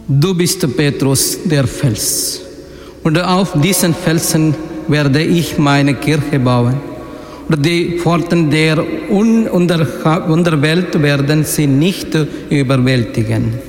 Du bist Petrus, der Fels, und auf diesen Felsen werde ich meine Kirche bauen. Und die Pforten der Unterwelt werden sie nicht überwältigen.